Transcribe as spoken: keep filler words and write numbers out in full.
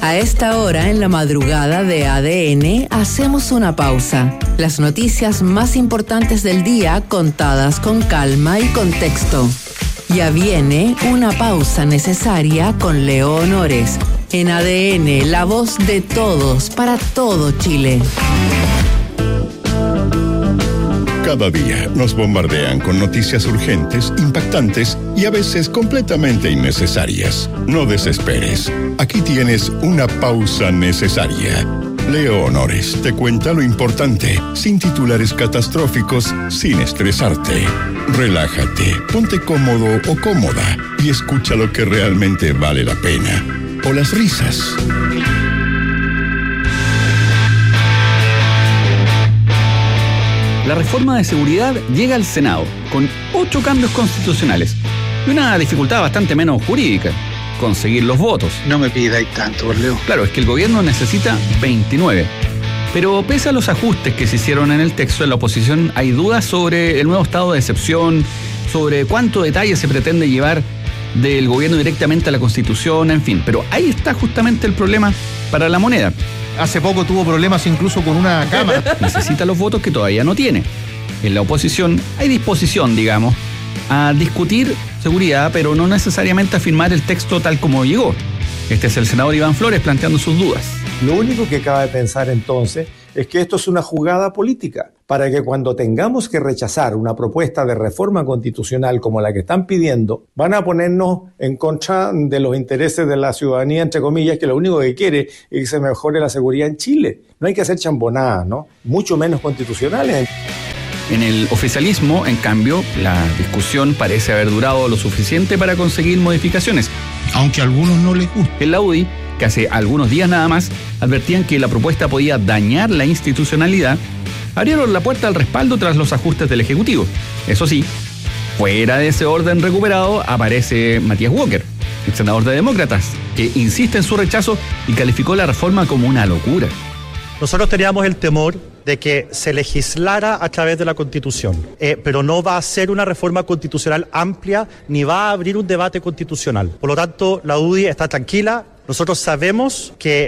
A esta hora, en la madrugada de A D N, hacemos una pausa. Las noticias más importantes del día contadas con calma y contexto. Ya viene una pausa necesaria con Leo Honores. En A D N, la voz de todos para todo Chile. Cada día nos bombardean con noticias urgentes, impactantes y a veces completamente innecesarias. No desesperes. Aquí tienes una pausa necesaria. Leo Honores te cuenta lo importante, sin titulares catastróficos, sin estresarte. Relájate, ponte cómodo o cómoda y escucha lo que realmente vale la pena. O las risas. La reforma de seguridad llega al Senado con ocho cambios constitucionales y una dificultad bastante menos jurídica: conseguir los votos. No me pidáis tanto, Leo. Claro, es que el gobierno necesita veintinueve. Pero pese a los ajustes que se hicieron en el texto, en la oposición hay dudas sobre el nuevo estado de excepción, sobre cuánto detalle se pretende llevar del gobierno directamente a la Constitución, en fin. Pero ahí está justamente el problema para la moneda. Hace poco tuvo problemas incluso con una cámara. Necesita los votos que todavía no tiene. En la oposición hay disposición, digamos, a discutir seguridad, pero no necesariamente a firmar el texto tal como llegó. Este es el senador Iván Flores planteando sus dudas. Lo único que cabe pensar entonces es que esto es una jugada política para que cuando tengamos que rechazar una propuesta de reforma constitucional como la que están pidiendo, van a ponernos en contra de los intereses de la ciudadanía, entre comillas, que lo único que quiere es que se mejore la seguridad en Chile. No hay que hacer chambonadas, ¿no? Mucho menos constitucionales. En el oficialismo, en cambio, la discusión parece haber durado lo suficiente para conseguir modificaciones. Aunque a algunos no les gusta. En la U D I, que hace algunos días nada más advertían que la propuesta podía dañar la institucionalidad, abrieron la puerta al respaldo tras los ajustes del Ejecutivo. Eso sí, fuera de ese orden recuperado aparece Matías Walker, el senador de Demócratas, que insiste en su rechazo y calificó la reforma como una locura. Nosotros teníamos el temor de que se legislara a través de la Constitución, eh, pero no va a ser una reforma constitucional amplia ni va a abrir un debate constitucional. Por lo tanto, la U D I está tranquila. Nosotros sabemos que